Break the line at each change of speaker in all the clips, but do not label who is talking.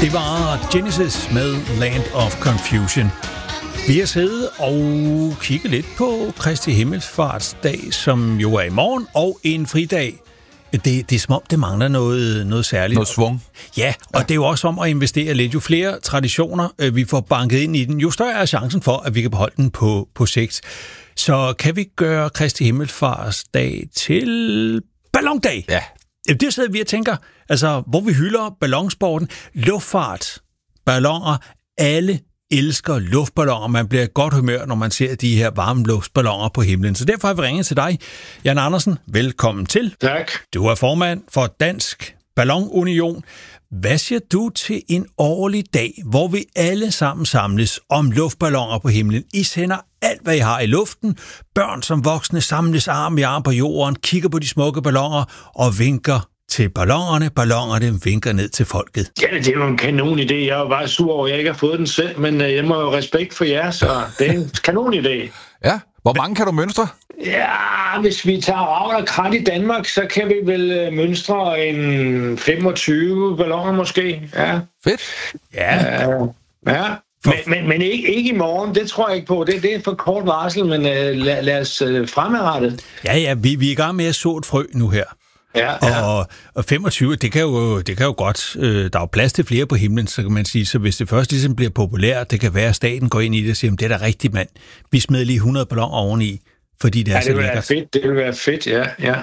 Det var Genesis med Land of Confusion. Vi har siddet og kigget lidt på Kristi Himmelfartsdag, som jo er i morgen, og en fridag. Det er som om, det mangler noget særligt.
Noget svung.
Ja, og det er jo også om at investere lidt. Jo flere traditioner vi får banket ind i den, jo større er chancen for, at vi kan beholde den på sigt. Så kan vi gøre Kristi Himmelfartsdag til ballondag?
Ja.
Det sidder vi og tænker, altså, hvor vi hylder ballonsporten, luftfart, balloner, alle elsker luftballoner. Man bliver godt humør, når man ser de her varme luftballoner på himlen. Så derfor har vi ringet til dig, Jan Andersen. Velkommen til.
Tak.
Du er formand for Dansk Ballonunion. Hvad siger du til en årlig dag, hvor vi alle sammen samles om luftballoner på himlen? I sender alt, hvad I har i luften. Børn som voksne samles arm i arm på jorden, kigger på de smukke balloner og vinker til ballonerne. Ballonerne vinker ned til folket.
Ja, det er jo en kanonidé. Jeg er jo bare sur over, at jeg ikke har fået den selv, men jeg må jo respekt for jer, så det er en kanonidé.
Ja, hvor mange kan du mønstre?
Ja, hvis vi tager ravl og krat i Danmark, så kan vi vel mønstre en 25 balloner måske. Ja.
Fedt.
Ja.
Ja. Men ikke i morgen, det tror jeg ikke på. Det er for kort varsel, men lad os fremadrettet.
Ja, vi er i gang med at så et frø nu her.
Ja.
Og 25, det kan jo godt, der er jo plads til flere på himlen, så kan man sige, så hvis det først ligesom bliver populært, det kan være, at staten går ind i det og siger, det er da rigtigt, mand. Vi smed lige 100 balloner oveni, fordi det er så lækkert.
Det vil være fedt, ja.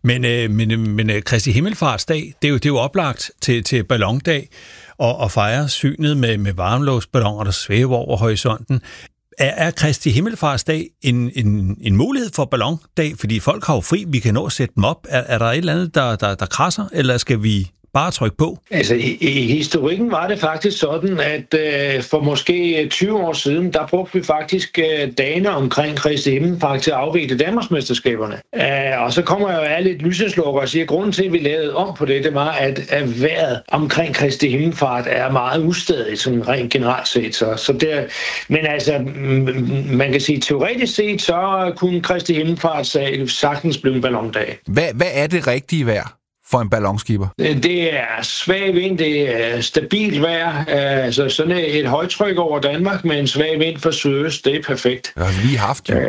Men Kristi Himmelfartsdag, det er jo oplagt til ballondag og fejre synet med varmluftsballoner, der svæver over horisonten. Er Kristi Himmelfartsdag en mulighed for ballondag? Fordi folk har jo fri, vi kan nå at sætte dem op. Er der et eller andet, der krasser, eller skal vi bare trykke på?
Altså, i historikken var det faktisk sådan, at for måske 20 år siden, der brugte vi faktisk dagene omkring Kristi Himmelfart til at afvikle Danmarksmesterskaberne. Og så kommer jeg jo af lidt lyseslukker og siger, at grunden til, at vi lavede om på det var, at vejret omkring Kristi Himmelfart er meget ustadigt, sådan rent generelt set. Så det, men altså, man kan sige, teoretisk set, så kunne Kristi Himmelfart sagtens blive en ballondag.
Hvad er det rigtige vejr for en ballonskipper?
Det er svag vind, det er stabilt vejr, altså sådan et højtryk over Danmark med en svag vind fra sydøst, det er perfekt.
Det har vi lige haft, jo.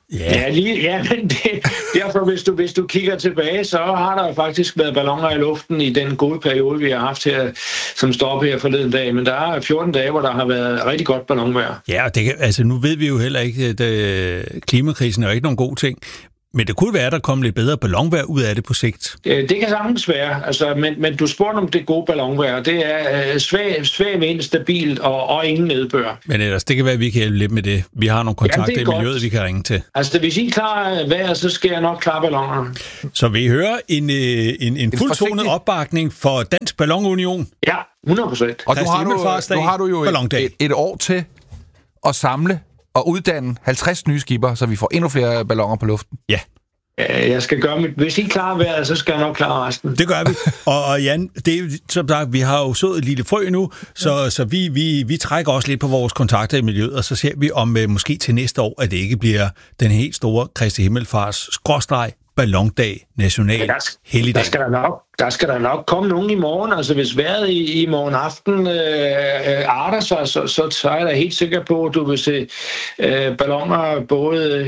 Men derfor, hvis du kigger tilbage, så har der faktisk været balloner i luften i den gode periode, vi har haft her, som står op her forleden dag. Men der er 14 dage, hvor der har været rigtig godt ballonvejr.
Ja, og nu ved vi jo heller ikke, at klimakrisen er jo ikke nogen god ting. Men det kunne være, at der kom lidt bedre ballonvejr ud af det på sigt.
Det kan sagtens være, altså, men du spurgte om det gode ballonvejr. Det er svag vind, stabilt og ingen nedbør.
Men ellers, det kan være, at vi kan hjælpe lidt med det. Vi har nogle kontakter i miljøet, vi kan ringe til.
Altså, hvis I klarer vejr, så skal jeg nok klare ballonerne.
Så vi hører en fuldtonet opbakning for Dansk Ballonunion.
Ja, 100%.
Og nu har du jo et år til at samle og uddanne 50 nye skipper, så vi får endnu flere balloner på luften.
Ja.
Jeg skal gøre mit. Hvis I klarer vejret, så skal jeg nok klare resten.
Det gør vi. Og Jan, det er, som sagt, vi har jo sået et lille frø nu, så vi trækker også lidt på vores kontakter i miljøet, og så ser vi om måske til næste år, at det ikke bliver den helt store Kristi Himmelfarts ballondag, national helligdag.
Der skal der nok komme nogen i morgen. Altså hvis vejret i morgen aften arter sig, så er jeg da helt sikker på, at du vil se balloner både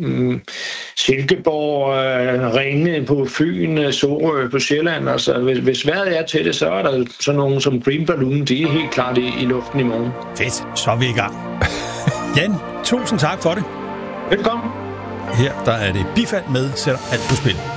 Silkeborg, Ringe på Fyn, Sorø på Sjælland. Altså hvis vejret er til det, så er der sådan nogen som Green Balloon, de er helt klart i luften i morgen.
Fedt, så er vi i gang. Jan, tusind tak for det.
Velkommen.
Her der er det Bifald med Sætter alt på spil.